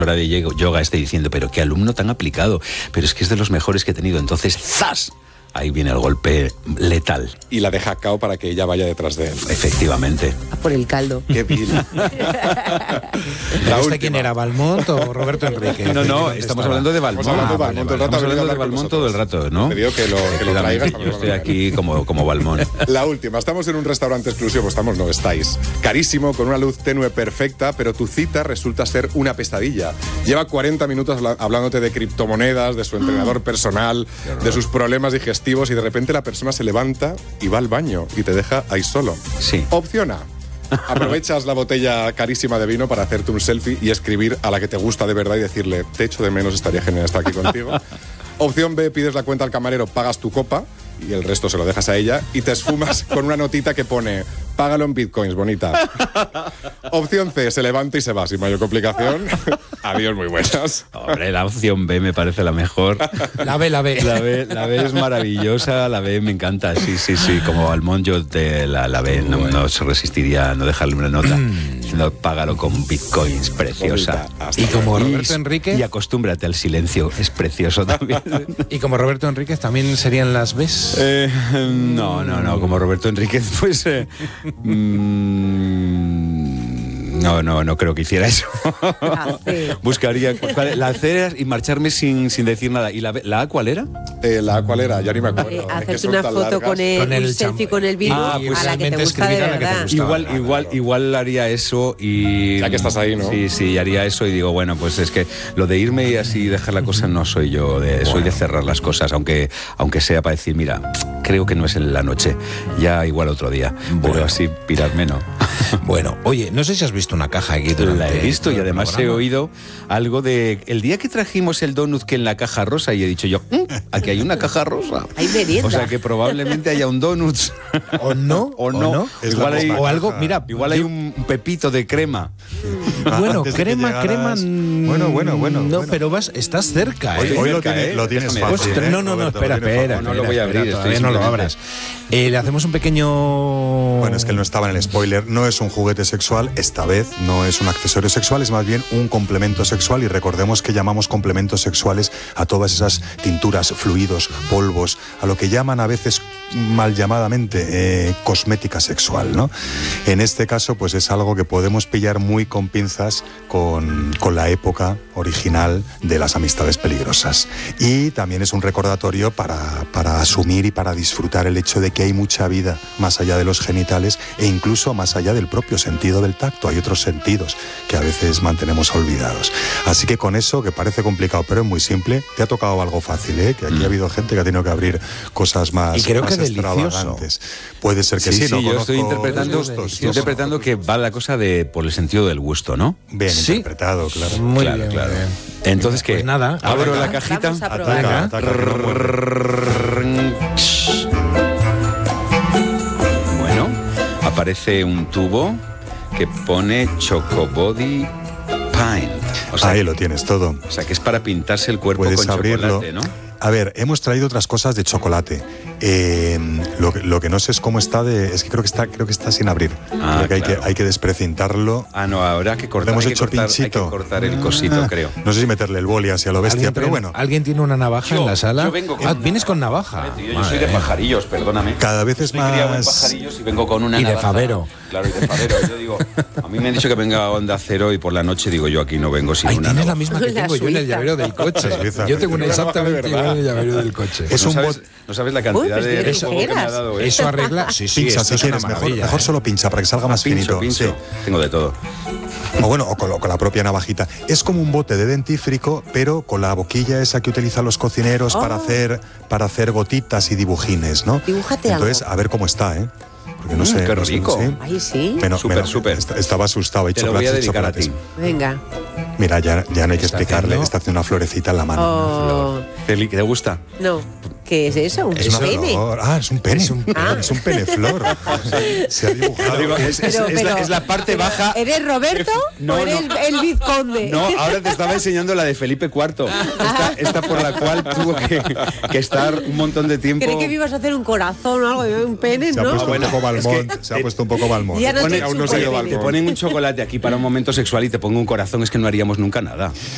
hora de yoga esté diciendo, pero qué alumno tan aplicado, pero es que es de los mejores que he tenido. Entonces, ¡zas! Ahí viene el golpe letal. Y la deja cao para que ella vaya detrás de él. Efectivamente. A por el caldo. Qué vil. ¿Quién era, Valmont o Roberto Enrique? No, estamos hablando de Valmont. Estamos hablando de Valmont todo el rato, ¿no? Te digo que lo traigas. Yo estoy aquí como Valmont. La última. Estamos en un restaurante exclusivo. No estáis. Carísimo, con una luz tenue perfecta, pero tu cita resulta ser una pesadilla. Lleva 40 minutos hablándote de criptomonedas, de su entrenador personal, de sus problemas digestivos, y de repente la persona se levanta y va al baño y te deja ahí solo. Sí. Opción A. Aprovechas la botella carísima de vino para hacerte un selfie y escribir a la que te gusta de verdad y decirle, te echo de menos, estaría genial estar aquí contigo. Opción B, pides la cuenta al camarero, pagas tu copa y el resto se lo dejas a ella y te esfumas con una notita que pone, págalo en bitcoins, bonita. Opción C, se levanta y se va sin mayor complicación. Adiós, muy buenas. Hombre, la opción B me parece la mejor. La B. La B es maravillosa, la B me encanta, sí. Como Valmont yo la B no se resistiría a no dejarle una nota. Diciendo, págalo con bitcoins, preciosa. Y como Roberto Enrique. Y acostúmbrate al silencio, es precioso también. Y como Roberto Enríquez también serían las Bs. No, como Roberto Enríquez, pues... No creo que hiciera eso. Buscaría la C y marcharme sin decir nada. ¿Y la A cuál era? La A cuál era, ya ni me acuerdo. Hacerte una foto con el selfie con el vino pues a la que te gusta de verdad. Igual haría eso y... Ya que estás ahí, ¿no? Sí, haría eso y digo, bueno, pues es que lo de irme y así dejar la cosa no soy yo, soy de cerrar las cosas, aunque sea para decir, mira, creo que no es en la noche, ya igual otro día, pero así pirarme no. Bueno, oye, no sé si has visto una caja aquí durante... La he visto y además programa. he oído algo de... El día que trajimos el donut que en la caja rosa y he dicho yo, aquí hay una caja rosa. Hay merienda. O sea que probablemente haya un donut. ¿O no? O no. Igual hay, o algo, mira... Igual hay un pepito de crema. Bueno, crema... Bueno. No, pero estás cerca, ¿eh? Hoy lo tienes fácil. Ostras, no, espera. No lo voy a abrir. Todavía no lo abras. Le hacemos un pequeño... Bueno, es que él no estaba en el spoiler. No es un juguete sexual, esta vez no es un accesorio sexual, es más bien un complemento sexual, y recordemos que llamamos complementos sexuales a todas esas tinturas, fluidos, polvos, a lo que llaman a veces mal llamadamente cosmética sexual, ¿no? En este caso, pues es algo que podemos pillar muy con pinzas con la época original de las amistades peligrosas. Y también es un recordatorio para asumir y para disfrutar el hecho de que hay mucha vida más allá de los genitales e incluso más allá del propio sentido del tacto. Hay otros sentidos que a veces mantenemos olvidados. Así que con eso, que parece complicado, pero es muy simple, te ha tocado algo fácil, ¿eh? Que aquí ha habido gente que ha tenido que abrir cosas más, y creo más que extravagantes. Puede ser que sí, no yo estoy interpretando que va la cosa por el sentido del gusto, ¿no? Bien interpretado, claro. Muy claro, bien, claro. bien. Entonces, pues ¿qué? nada, Abro la cajita. Vamos a probar. Ataca. Bueno, aparece un tubo que pone Chocobody Paint. O sea, ahí lo tienes todo. O sea, que es para pintarse el cuerpo Puedes con abrirlo. chocolate, ¿no? A ver, hemos traído otras cosas de chocolate. Lo que no sé es cómo está es que creo que está sin abrir. Creo que hay que desprecintarlo. No, habrá que cortar. Hemos hecho pinchito. Hay que cortar el cosito, creo. No sé si meterle el boli así a lo bestia, pero bueno. ¿Alguien tiene una navaja en la sala? Yo vengo con vienes con navaja. Yo soy de pajarillos, perdóname. Cada vez es Soy criado en más... pajarillos y vengo con una Y navaja. de favero. Claro, y de favero. Yo digo, a mí me han dicho que venga a Onda Cero y por la noche digo yo aquí no vengo sin una tienes navaja. la misma que La tengo yo en el suiza. llavero del coche. Suiza, Yo tengo una pero exactamente igual en el llavero del coche. Es un bot. No sabes la cantidad Uy, de pues juego que me ha ligeras. dado. Eso arregla... Sí, Pincha esto si es una quieres, maravilla, mejor solo pincha para que salga más finito. Pincho. Sí. Tengo de todo. O bueno, o con la propia navajita. Es como un bote de dentífrico, pero con la boquilla esa que utilizan los cocineros para hacer gotitas y dibujines, ¿no? Dibújate Entonces, algo. a ver cómo está, ¿eh? Porque no sé. qué no sé, rico. ¿sí? Ay, sí. Súper. Estaba asustado. Hay Te lo voy a chocolates y dedicar a chocolates. ti. Venga. Mira, ya no hay que Está explicarle. haciendo- Está haciendo una florecita en la mano. Oh, ¿Te gusta? no. ¿Qué es eso? ¿Un Es una pene? flor. Es un pene. Es un peneflor. Se ha dibujado. Es la parte baja. ¿Eres Roberto No, o eres el vizconde? No, ahora te estaba enseñando la de Felipe IV. Esta por la cual tuvo que estar un montón de tiempo. Creí que me ibas a hacer un corazón o algo, un pene, Se ha ¿no? puesto bueno, un poco es que- Balmont. Se ha puesto un poco Balmont. Ya no Te te ponen- chupa el pene. te ponen un chocolate aquí para un momento sexual y te pongo un corazón, es que no haríamos nunca nada.